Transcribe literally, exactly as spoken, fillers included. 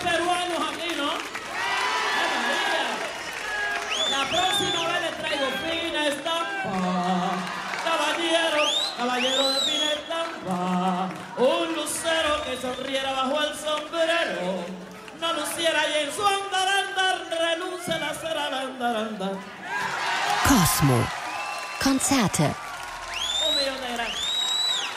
peruanos aquí, ¿no? La próxima vez les traigo fina estampa. Caballero, caballero de fina estampa. Un lucero que sonriera bajo el sombrero. No luciera y en su andaranda renuncia a la cera andaranda. Cosmo. Konzerte